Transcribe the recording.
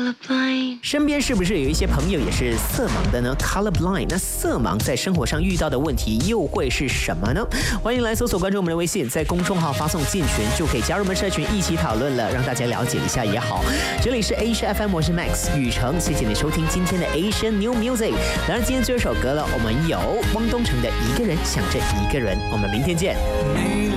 身边是不是有一些朋友也是色盲的呢 ？Colorblind， 那色盲在生活上遇到的问题又会是什么呢？欢迎来搜索关注我们的微信，在公众号发送进群就可以加入我们社群一起讨论了，让大家了解一下也好。这里是 Asia FM， 我是 Max 雨成，谢谢你收听今天的 Asian New Music。当然，今天最后一首歌了，我们有汪东城的《一个人想着一个人》，我们明天见。